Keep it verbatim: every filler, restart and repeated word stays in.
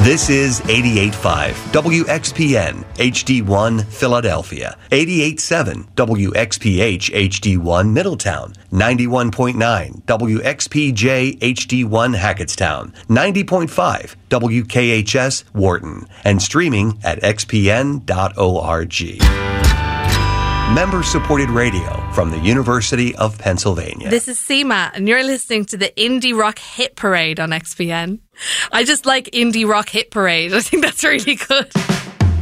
This is eighty-eight point five W X P N H D one Philadelphia, eighty-eight point seven W X P H H D one Middletown, ninety-one point nine W X P J H D one Hackettstown, ninety point five W K H S Wharton, and streaming at x p n dot org. Member-supported radio from the University of Pennsylvania. This is Seema, and you're listening to the Indie Rock Hit Parade on X P N. I just like Indie Rock Hit Parade. I think that's really good.